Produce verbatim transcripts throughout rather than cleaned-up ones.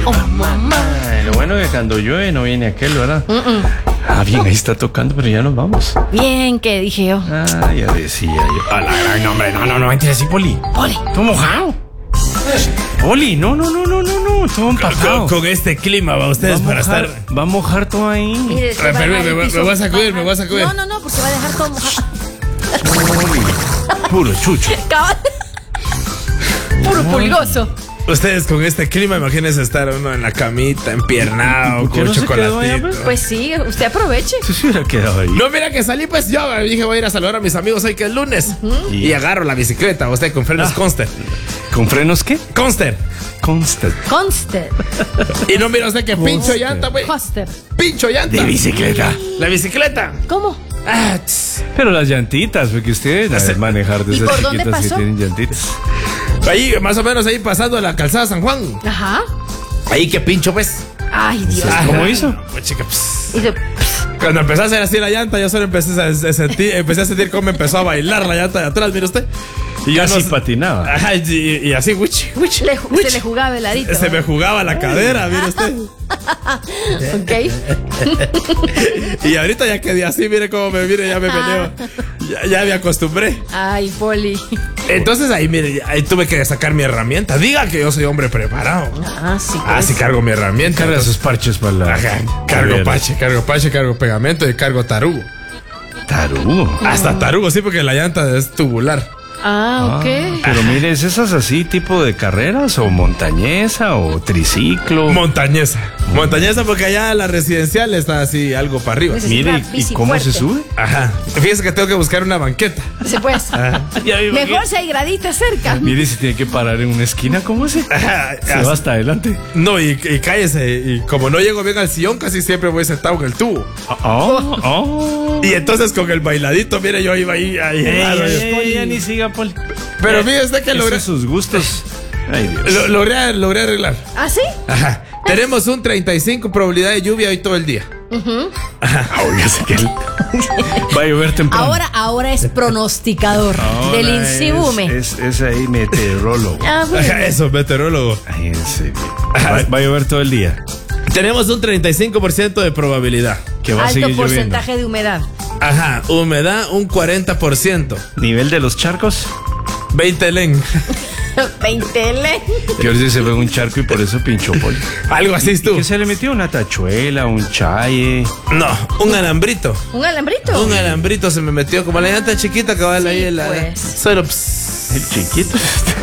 Oh, mamá. Ay, lo bueno es que cuando llueve no viene aquel, ¿verdad? Mm-mm. Ah, bien, ahí está tocando, pero ya nos vamos. Bien, ¿qué dije yo? Ah, ya decía yo. A la gran nombre, no, no, no, mentira, sí, Poli. Poli. Todo mojado. Poli, no, no, no, no, no, no, todo empapado. Con, con este clima va ustedes va para mojar, estar. Va a mojar todo ahí. Mire, A ver, va a me, dejar me, el me, piso. me voy a sacudir, me voy a sacudir. No, no, no, porque va a dejar todo mojado. Poli. Puro chucho. Cabal. Puro pulgoso. Ustedes con este clima, imagínense estar uno en la camita, empiernado, ¿Por qué con no se quedó allá, chocolatito. Pues sí, usted aproveche. Se hubiera quedado ahí. No, mira que salí, pues yo me dije voy a ir a saludar a mis amigos hoy que es lunes. Uh-huh. Y agarro la bicicleta, usted con frenos Ah. Conster. ¿Con frenos qué? Conster. Conster. Conster. Y no mira usted que pincho llanta, güey. Conster. Pincho llanta. De bicicleta. La bicicleta. ¿Cómo? Ah, tss. Pero las llantitas, porque ustedes no saben manejar de ¿Y esas por dónde chiquitas que pasó? tienen llantitas. Ahí, más o menos ahí pasando la calzada San Juan. Ajá. Ahí que pincho, pues. Ay, Dios. Ah, ¿Cómo hizo? Pues, chica, pss. Hizo- Cuando empezó a hacer así la llanta, yo solo empecé a, a sentir, empecé a sentir cómo empezó a bailar la llanta de atrás, mire usted. Y yo Ya así no- patinaba. Ajá, y, y así, wichi, wichi, Le ju- wichi. se le jugaba heladito. Se me jugaba la cadera, mire usted. Ok. Y ahorita ya quedé así, mire cómo me mire, ya me meneo. Ya, ya me acostumbré. Ay, Poli. Entonces ahí, mire, ahí tuve que sacar mi herramienta. Diga que yo soy hombre preparado. Ah, sí. Ah, sí cargo mi herramienta. Carga Entonces, sus parches para la. ajá, cargo pache, cargo pache, cargo pegamento y cargo tarugo. Tarugo. Hasta tarugo, sí, porque la llanta es tubular. Ah, ok. Pero mire, ¿es esas así tipo de carreras o montañesa o triciclo? Montañesa. Montañesa porque allá la residencial está así algo para arriba. Necesita Mire, ¿y bici cómo fuerte. se sube? Ajá. Fíjese que tengo que buscar una banqueta. Sí, pues. Ya me imagino. Mejor si hay graditas cerca. Mire, si tiene que parar en una esquina, ¿cómo se? Ajá. Se va hasta adelante. No, y, y cállese. Y como no llego bien al sillón, casi siempre voy sentado en el tubo. Oh, oh. Y entonces con el bailadito, mire, yo iba ahí. ahí Ey, claro, ey, yo- ey, ya ni siga, Poli. Pero fíjese que logré, Esos sus gustos. Ay, Dios. lo- logré, logré arreglar. ¿Ah, sí? Ajá. Tenemos un treinta y cinco probabilidad de lluvia hoy todo el día. Oiga, sé que él- va a llover temprano. Ahora, ahora es pronosticador Ahora del es- Insibume. Es, es ahí meteorólogo. Ah, bueno. Ajá, eso, meteorólogo. Ay, en serio. Va, va a llover todo el día. Tenemos un treinta y cinco por ciento de probabilidad. Que va a Alto seguir lloviendo. porcentaje de humedad. Ajá. Humedad un cuarenta por ciento. Nivel de los charcos. veinte len. veinte L. Que ahorita se ve un charco y por eso pinchó Poli. Algo así ¿Y estuvo. que se le metió una tachuela, un chaye? No, un alambrito. ¿Un alambrito? Un alambrito se me metió como la llanta chiquita que va Sí, ahí en la. pues. Solo pss. El chiquito.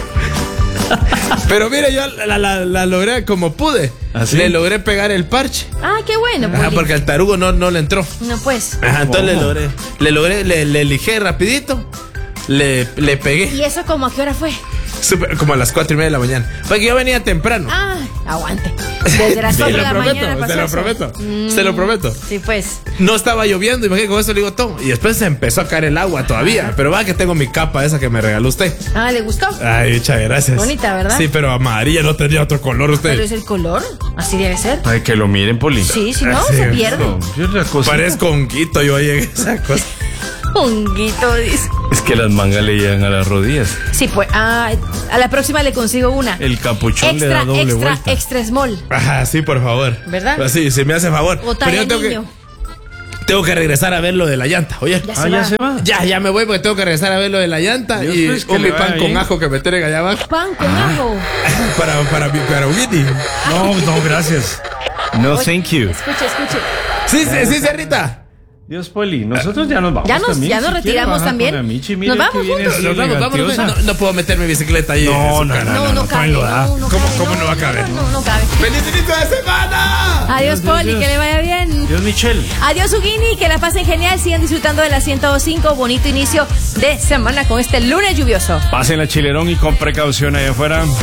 Pero mire, yo la, la- la logré como pude. ¿Ah, sí? Le logré pegar el parche. Ah, qué bueno, Ajá, Poli. porque al tarugo no, no le entró. No, pues. Ajá, entonces le ¿Cómo? logré. Le logré, le, le lijé rapidito. Le, le pegué. ¿Y eso como a qué hora fue? Súper- como a las cuatro y media de la mañana. Porque yo venía temprano. Ah, aguante. Desde las Se cuatro de lo la prometo, mañana pasó se lo eso. prometo. Mm. Se lo prometo. Sí, pues. No estaba lloviendo, imagínate, con eso le digo todo. Y después se empezó a caer el agua todavía. Pero va que tengo mi capa esa que me regaló usted. Ah, ¿le gustó? Ay, muchas gracias. Bonita, ¿verdad? Sí, pero amarilla no tenía otro color usted. Pero es el color. Así debe ser. Ay, que lo miren, Poli. Sí, si no, Así se es. pierde. No, yo la cosa- Parezco honguito yo ahí en esa cosa. Honguito, dice. Es que las mangas le llegan a las rodillas. Sí, pues. Ah, a la próxima le consigo una. El capuchón le da Extra, doble extra, vuelta. extra small. Ajá, sí, por favor. ¿Verdad? Sí, si me hace favor. O Pero talla yo tengo niño. que, tengo que regresar a ver lo de la llanta, oye. Ya Ah, se ya va. se va. Ya, ya me voy porque tengo que regresar a ver lo de la llanta. Dios, y pues, que un le mi pan vaya con bien. ajo que me tienen allá abajo. Pan con ajo. Para, para, mi- para Winnie. No, no, gracias. No, thank you. Escuche, escuche. Sí, sí, sí, Cerrita. Dios, Poli, nosotros ya nos vamos. Ya nos- también. ya nos Si quiere, retiramos baja también. con la Michi, Nos mire vamos que viene juntos. así Nos vamos, vámonos. elegantiosa. No, no puedo meter mi bicicleta ahí. No, en su no, cara. no, No, no, cabe. tráelo, ah. No, no ¿Cómo- cabe, cómo no va a caber? No, no, no cabe. ¡Feliz inicio de semana! Adiós, Dios, Poli, Dios. que le vaya bien. Dios, Michelle. Adiós, Ugini, que la pasen genial. Sigan disfrutando de la ciento cinco. Bonito inicio de semana con este lunes lluvioso. Pasen la chilerón y con precaución allá afuera.